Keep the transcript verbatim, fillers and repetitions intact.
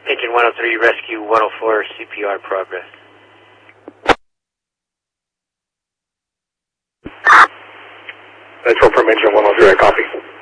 Engine one oh three, rescue one oh four, C P R progress. That's from engine one oh three, I copy.